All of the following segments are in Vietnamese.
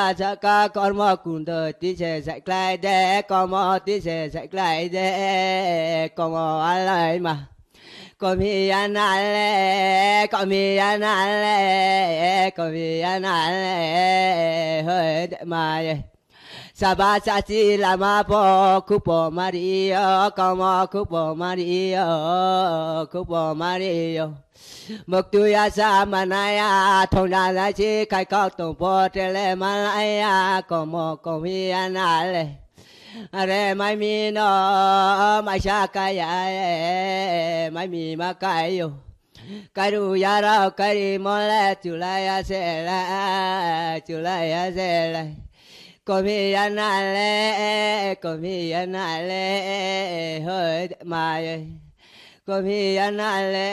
Sa ca con mò cùng đời tí sẽ dạy lại để con mò tí sẽ dạy lại để con mò ăn lại mà con mi ăn lại con mi ăn lại con mi ăn lại hơi mà Saba sa si la ma po cupo Mario como cupo Mario một tuổi sa manaya thong đa la chi khai cao tổng po tele malaya como anale are mai mi no mai sa kaya mai mi ma kayo karu yara kari mole chulaya sela Comi anale, hơi mai, comi anale,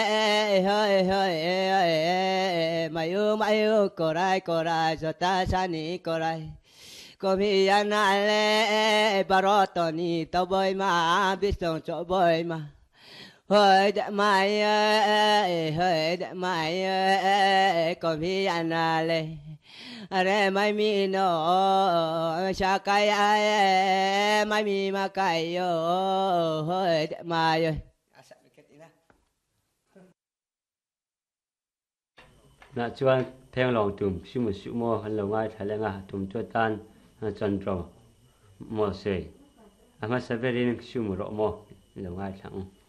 hơi mai corai, sota sani corai, comi anale, barotoni to boy ma, bisong cho boy ma, hơi mai, comi anale. Are mai mi no sa kai ai mai mi ma kai yo hơi mai ơi nãy chuan theo lòng tụm siêu mô hành lòng ai thay nga tụm cho tan chân trâu mò sề mà sẽ về đến siêu mô rõ mò lòng ai thẳng